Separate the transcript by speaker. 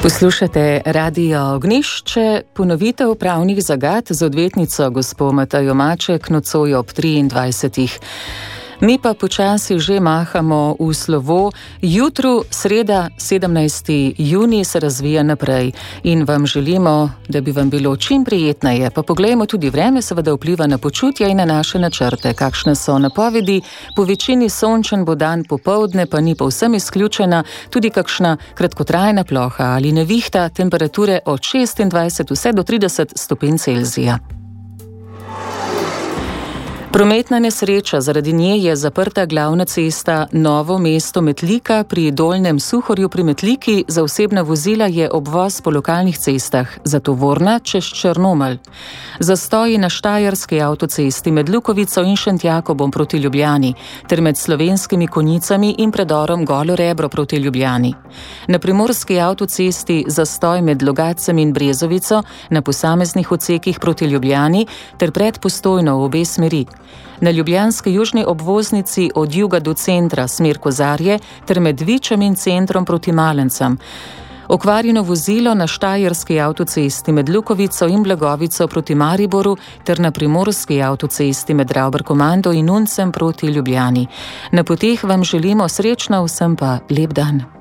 Speaker 1: Poslušate Radio Ognjišče, ponovitev pravnih zagad z odvetnico gospo Matejo Maček nocoj ob 23. Mi pa počasi že mahamo v slovo. Jutru, sreda, 17. junij, se razvija naprej in vam želimo, da bi vam bilo čim prijetneje. Pa poglejmo tudi vreme, seveda vpliva na počutje in na naše načrte. Kakšne so napovedi? Po večini sončen bo dan, popoldne pa ni povsem izključena tudi kakšna kratkotrajna ploha ali nevihta, temperature od 26 vse do 30 stopinj Celzija. Prometna nesreča, zaradi nje je zaprta glavna cesta Novo mesto-Metlika pri Dolnjem Suhorju pri Metliki. Za osebna vozila je obvoz po lokalnih cestah, za tovorna čez Črnomelj. Zastoji na štajerski avtocesti med Lukovico in Šentjakobom proti Ljubljani ter med Slovenskimi Konjicami in predorom Golo Rebro proti Ljubljani. Na primorski avtocesti zastoj med Logatcem in Brezovico na posameznih odsekih proti Ljubljani ter pred Postojno v obe smeri. Na ljubljanski južni obvoznici od juga do centra smer Kozarje ter med Vičem in centrom proti Malencem. Okvarjeno vozilo na štajerski avtocesti med Lukovico in Blagovico proti Mariboru ter na primorski avtocesti med Ravbarkomando in Uncem proti Ljubljani. Na poteh vam želimo srečno, vsem pa lep dan.